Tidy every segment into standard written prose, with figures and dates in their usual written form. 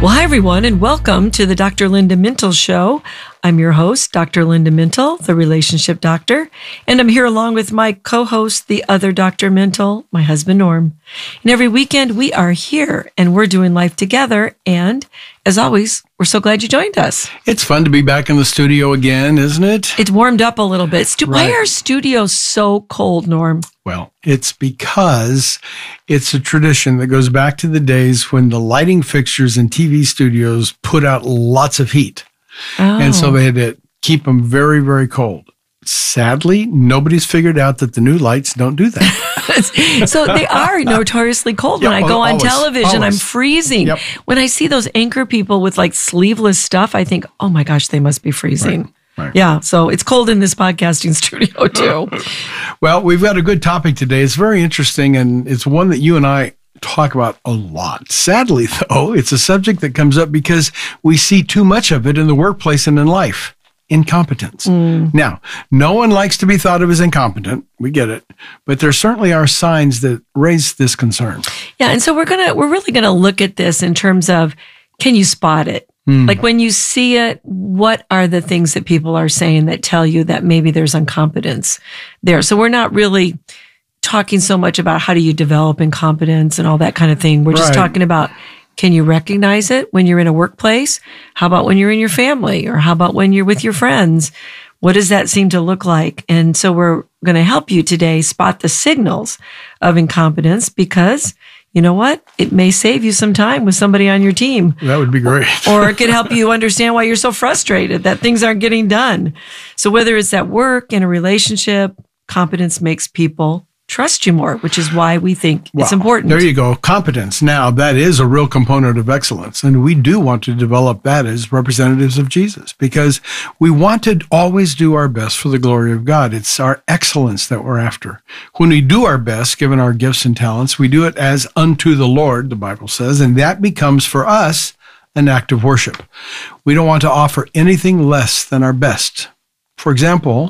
Well, hi, everyone, and welcome to the Dr. Linda Mintle Show. I'm your host, Dr. Linda Mintle, the relationship doctor, and I'm here along with my co-host, the other Dr. Mintle, my husband, Norm. And every weekend, we are here, and we're doing life together, and as always, we're so glad you joined us. It's fun to be back in the studio again, isn't it? It's warmed up a little bit. Why are studios so cold, Norm? Well, it's because it's a tradition that goes back to the days when the lighting fixtures in TV studios put out lots of heat. Oh. And so they had to keep them very, very cold. Sadly, nobody's figured out that the new lights don't do that. So they are notoriously cold. When I go on television, I'm freezing. Yep. When I see those anchor people with like sleeveless stuff, I think, oh my gosh, they must be freezing. Right. Yeah, so it's cold in this podcasting studio too. Well, we've got a good topic today. It's very interesting, and it's one that you and I talk about a lot. Sadly, though, it's a subject that comes up because we see too much of it in the workplace and in life. Incompetence. Now, no one likes to be thought of as incompetent. We get it. But there certainly are signs that raise this concern. Yeah, and so we're really gonna look at this in terms of, can you spot it? Like when you see it, what are the things that people are saying that tell you that maybe there's incompetence there? So we're not really talking so much about how do you develop incompetence and all that kind of thing. We're just talking about, can you recognize it when you're in a workplace? How about when you're in your family? Or how about when you're with your friends? What does that seem to look like? And so we're going to help you today spot the signals of incompetence, because you know what? It may save you some time with somebody on your team. That would be great. Or it could help you understand why you're so frustrated that things aren't getting done. So whether it's at work, in a relationship, competence makes people trust you more, which is why we think it's important. There you go. Competence. Now, that is a real component of excellence. And we do want to develop that as representatives of Jesus, because we want to always do our best for the glory of God. It's our excellence that we're after. When we do our best, given our gifts and talents, we do it as unto the Lord, the Bible says, and that becomes for us an act of worship. We don't want to offer anything less than our best. For example,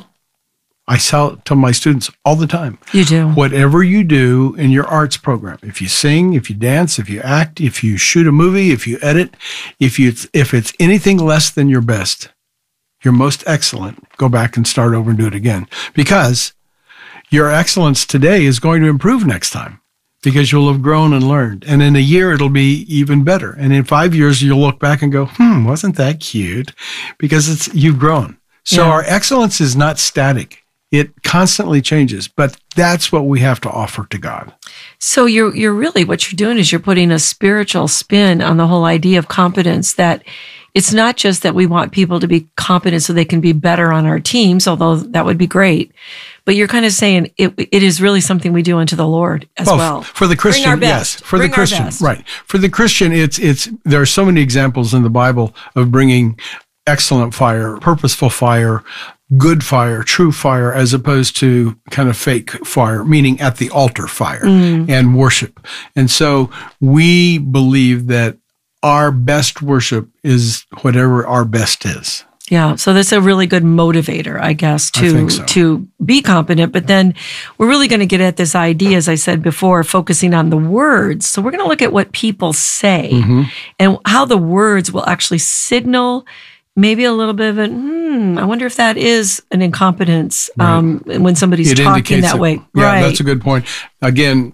I tell my students all the time. You do. Whatever you do in your arts program, if you sing, if you dance, if you act, if you shoot a movie, if you edit, if it's anything less than your best, your most excellent, go back and start over and do it again. Because your excellence today is going to improve next time, because you'll have grown and learned. And in a year, it'll be even better. And in 5 years, you'll look back and go, wasn't that cute? Because you've grown. So our excellence is not static. It constantly changes, but that's what we have to offer to God. So you're really, what you're doing is you're putting a spiritual spin on the whole idea of competence, that it's not just that we want people to be competent so they can be better on our teams, although that would be great. But you're kind of saying it is really something we do unto the Lord as well. For the Christian, yes. For the Christian, right. For the Christian, there are so many examples in the Bible of bringing excellent fire, purposeful fire, good fire, true fire, as opposed to kind of fake fire, meaning at the altar fire and worship. And so we believe that our best worship is whatever our best is. Yeah, so that's a really good motivator, I guess, to be competent. But then we're really going to get at this idea, as I said before, focusing on the words. So we're going to look at what people say and how the words will actually signal maybe a little bit of I wonder if that is an incompetence when somebody's talking that way. Yeah, that's a good point. Again,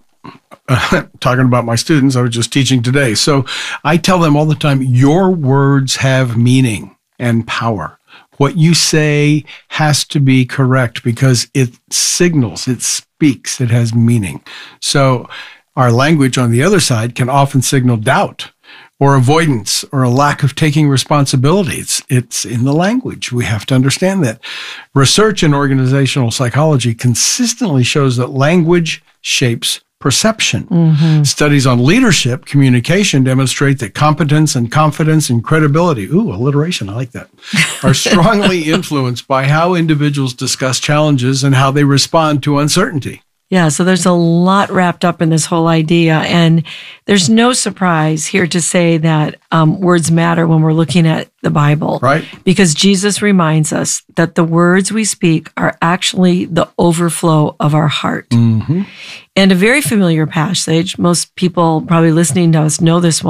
talking about my students, I was just teaching today. So I tell them all the time, your words have meaning and power. What you say has to be correct because it signals, it speaks, it has meaning. So our language on the other side can often signal doubt or avoidance or a lack of taking responsibility. It's in the language. We have to understand that. Research in organizational psychology consistently shows that language shapes perception. Studies on leadership communication demonstrate that competence and confidence and credibility, alliteration, I like that, are strongly influenced by how individuals discuss challenges and how they respond to uncertainty. Yeah, so there's a lot wrapped up in this whole idea, and there's no surprise here to say that words matter when we're looking at the Bible. Right. Because Jesus reminds us that the words we speak are actually the overflow of our heart. And a very familiar passage, most people probably listening to us know this one,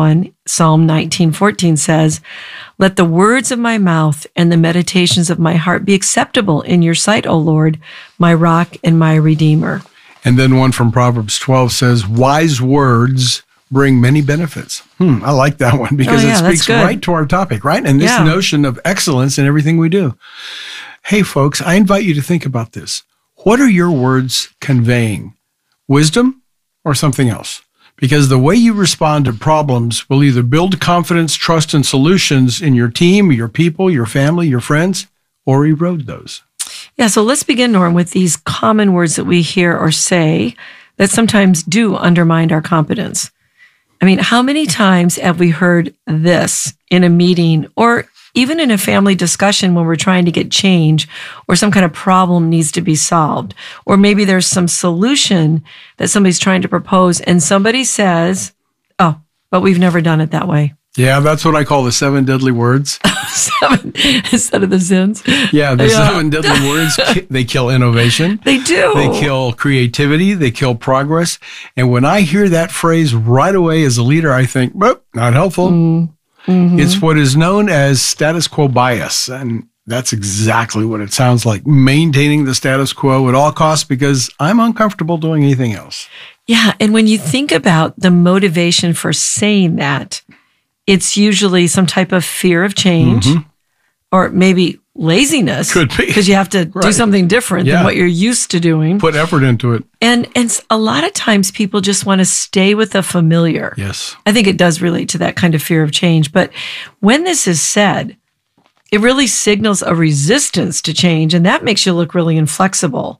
Psalm 19:14 says, "Let the words of my mouth and the meditations of my heart be acceptable in your sight, O Lord, my rock and my redeemer." And then one from Proverbs 12 says, "Wise words bring many benefits." I like that one because it speaks right to our topic, right? And this notion of excellence in everything we do. Hey, folks, I invite you to think about this. What are your words conveying? Wisdom or something else? Because the way you respond to problems will either build confidence, trust, and solutions in your team, your people, your family, your friends, or erode those. Yeah, so let's begin, Norm, with these common words that we hear or say that sometimes do undermine our competence. I mean, how many times have we heard this in a meeting or even in a family discussion when we're trying to get change or some kind of problem needs to be solved? Or maybe there's some solution that somebody's trying to propose and somebody says, "Oh, but we've never done it that way." Yeah, that's what I call the 7 deadly words. 7 instead of the sins. Yeah, the 7 deadly words, they kill innovation. They do. They kill creativity. They kill progress. And when I hear that phrase right away as a leader, I think, well, not helpful. Mm-hmm. It's what is known as status quo bias. And that's exactly what it sounds like, maintaining the status quo at all costs because I'm uncomfortable doing anything else. Yeah, and when you think about the motivation for saying that, it's usually some type of fear of change or maybe laziness. Could be. Because you have to do something different than what you're used to doing. Put effort into it. And a lot of times people just want to stay with the familiar. Yes. I think it does relate to that kind of fear of change. But when this is said, it really signals a resistance to change, and that makes you look really inflexible.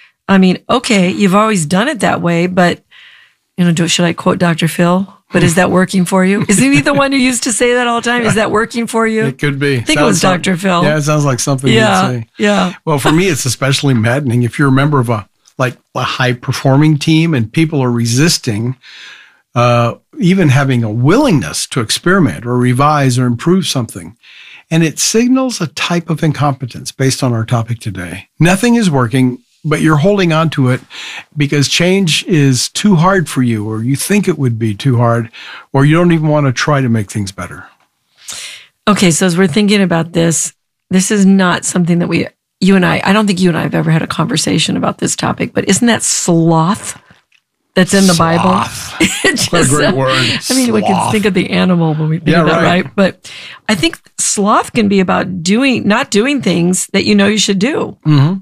I mean, okay, you've always done it that way, but, should I quote Dr. Phil? But is that working for you? Isn't he the one who used to say that all the time? Is that working for you? It could be. I think it was Dr. Phil. Yeah, it sounds like something he'd say. Yeah. Well, for me, it's especially maddening if you're a member of a high-performing team and people are resisting even having a willingness to experiment or revise or improve something. And it signals a type of incompetence based on our topic today. Nothing is working, but you're holding on to it because change is too hard for you, or you think it would be too hard, or you don't even want to try to make things better. Okay, so as we're thinking about this is not something that I don't think you and I have ever had a conversation about this topic, but isn't that sloth that's in the Bible? What a great word. I mean, we can think of the animal when we think of that, right? But I think sloth can be about not doing things that you know you should do. Mm-hmm.